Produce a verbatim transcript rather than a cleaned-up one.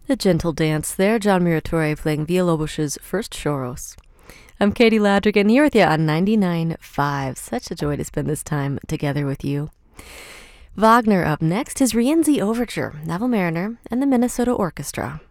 A gentle dance there, John Muratori playing Villalobos's First Choros. I'm Katie Ladrigan here with you on ninety-nine point five. Such a joy to spend this time together with you. Wagner up next, his Rienzi Overture, Neville Mariner, and the Minnesota Orchestra.